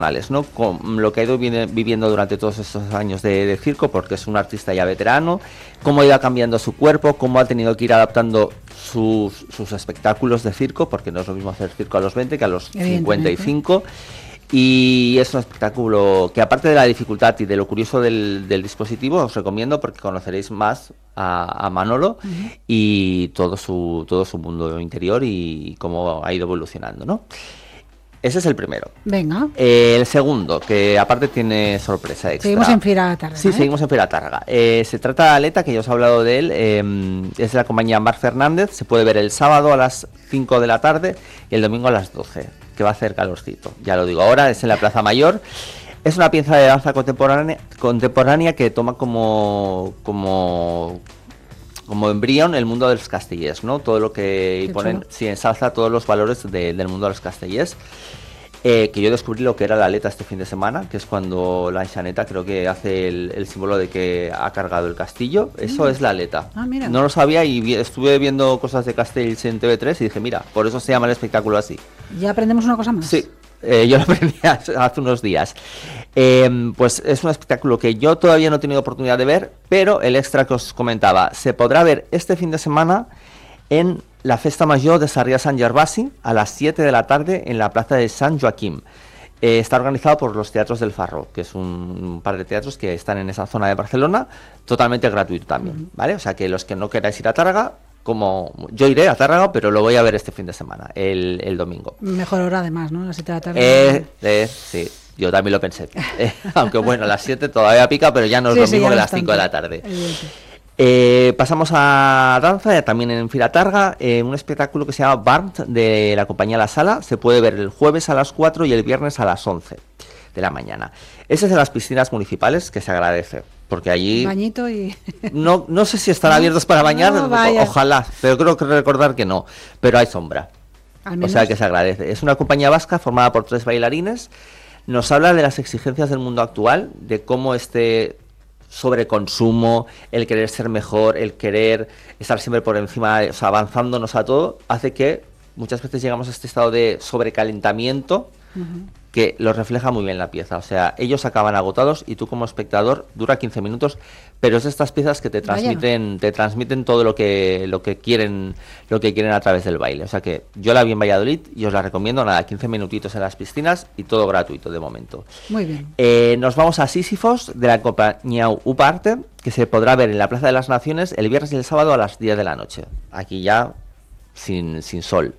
¿no? Con lo que ha ido viviendo durante todos estos años de circo, porque es un artista ya veterano, cómo ha ido cambiando su cuerpo, cómo ha tenido que ir adaptando sus espectáculos de circo, porque no es lo mismo hacer circo a los 20 que a los 55. Y es un espectáculo que, aparte de la dificultad y de lo curioso del dispositivo, os recomiendo porque conoceréis más a Manolo y todo su mundo interior y cómo ha ido evolucionando, ¿no? Ese es el primero. Venga. El segundo, que aparte tiene sorpresa extra. Seguimos en Fira Tárraga. Sí, seguimos en Fira Tárraga. Se trata de Aleta, que ya os he hablado de él. Es de la compañía Marc Fernández. Se puede ver el sábado a las 5 de la tarde y el domingo a las 12, que va a hacer calorcito. Ya lo digo ahora, es en la Plaza Mayor. Es una pieza de danza contemporánea que toma como embrión el mundo de los castellers, ¿no? Todo lo que ponen, sí, ensalza todos los valores del mundo de los castellers. Que yo descubrí lo que era la aleta este fin de semana, que es cuando la enxaneta creo que hace el símbolo de que ha cargado el castillo. Eso es la aleta. Mira. No lo sabía y estuve viendo cosas de Castells en TV3 y dije, mira, por eso se llama el espectáculo así. ¿Ya aprendemos una cosa más? Sí. Yo lo aprendí hace unos días. Pues es un espectáculo que yo todavía no he tenido oportunidad de ver, pero el extra que os comentaba se podrá ver este fin de semana en la Festa Major de Sarrià Sant Gervasi a las 7 de la tarde en la Plaza de Sant Joaquim. Está organizado por los Teatros del Farro, que es un par de teatros que están en esa zona de Barcelona, totalmente gratuito también, ¿vale? O sea que los que no queráis ir a Tárraga, como yo iré a Tárraga, pero lo voy a ver este fin de semana, el domingo. Mejor hora además, ¿no? Las 7 de la tarde. Sí, yo también lo pensé. Aunque bueno, a las 7 todavía pica, pero ya no es lo mismo que las 5 de la tarde. Pasamos a danza, también en Fira Tárraga, un espectáculo que se llama Barnt de la compañía La Sala. Se puede ver el jueves a las 4 y el viernes a las 11 de la mañana. Ese es de las piscinas municipales, que se agradece, porque allí bañito y no sé si están abiertos para bañar, ojalá, pero creo que recordar que no, pero hay sombra, o sea que se agradece. Es una compañía vasca formada por 3 bailarines. Nos habla de las exigencias del mundo actual, de cómo sobreconsumo, el querer ser mejor, el querer estar siempre por encima, o sea, avanzándonos a todo, hace que muchas veces llegamos a este estado de sobrecalentamiento que lo refleja muy bien la pieza. O sea, ellos acaban agotados y tú como espectador dura 15 minutos, pero es de estas piezas que te transmiten todo lo que quieren a través del baile. O sea que yo la vi en Valladolid y os la recomiendo, 15 minutitos en las piscinas y todo gratuito de momento. Muy bien. Nos vamos a Sísifos de la compañía Uparte, que se podrá ver en la Plaza de las Naciones el viernes y el sábado a las 10 de la noche. Aquí ya sin sol.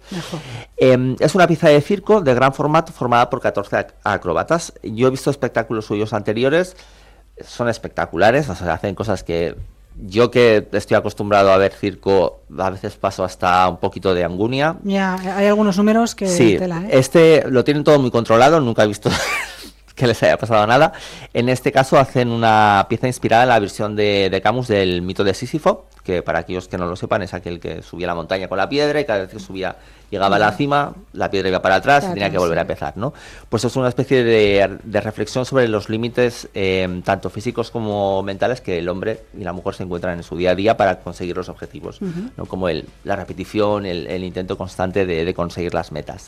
Es una pieza de circo de gran formato formada por 14 acróbatas. Yo he visto espectáculos suyos anteriores, son espectaculares, o sea, hacen cosas que yo, que estoy acostumbrado a ver circo, a veces paso hasta un poquito de angunia. Ya, hay algunos números que sí, lo tienen todo muy controlado, nunca he visto que les haya pasado nada. En este caso hacen una pieza inspirada en la versión de Camus del mito de Sísifo, que para aquellos que no lo sepan es aquel que subía la montaña con la piedra y cada vez que subía, llegaba a la cima, la piedra iba para atrás y tenía que volver a empezar, ¿no? Pues es una especie de reflexión sobre los límites tanto físicos como mentales que el hombre y la mujer se encuentran en su día a día para conseguir los objetivos, ¿no? Como la repetición, el intento constante de conseguir las metas.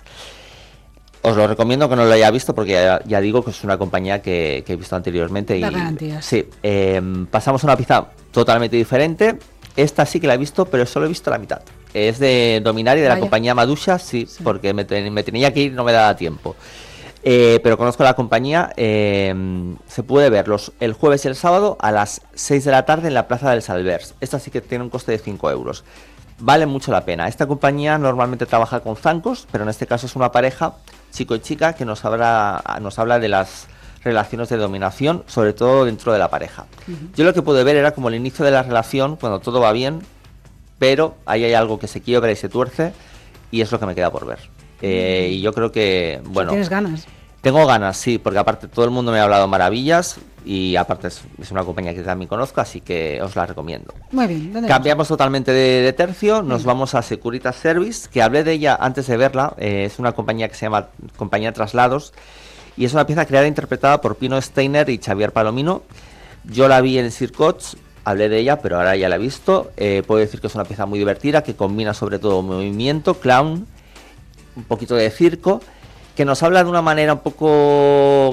Os lo recomiendo que no lo haya visto porque ya digo que es una compañía que he visto anteriormente. Sí, pasamos a una pieza totalmente diferente. Esta sí que la he visto, pero solo he visto la mitad. Es de Dominari, de la compañía Madusha, sí, porque me tenía que ir y no me daba tiempo. Pero conozco la compañía. Se puede ver el jueves y el sábado a las 6 de la tarde en la Plaza del Salvers. Esta sí que tiene un coste de 5 euros. Vale mucho la pena. Esta compañía normalmente trabaja con zancos, pero en este caso es una pareja, chico y chica, que nos habla de las relaciones de dominación, sobre todo dentro de la pareja. Yo lo que pude ver era como el inicio de la relación, cuando todo va bien, pero ahí hay algo que se quiebra y se tuerce, y es lo que me queda por ver. Y yo creo que, bueno... ¿Tienes ganas? Tengo ganas, sí, porque aparte todo el mundo me ha hablado maravillas y aparte es una compañía que también conozco, así que os la recomiendo. Muy bien. Cambiamos totalmente de tercio, nos vamos a Securitas Service, que hablé de ella antes de verla. Es una compañía que se llama Compañía Traslados y es una pieza creada e interpretada por Pino Steiner y Xavier Palomino. Yo la vi en Circots, hablé de ella, pero ahora ya la he visto. Puedo decir que es una pieza muy divertida, que combina sobre todo movimiento, clown, un poquito de circo. que nos habla de una manera un poco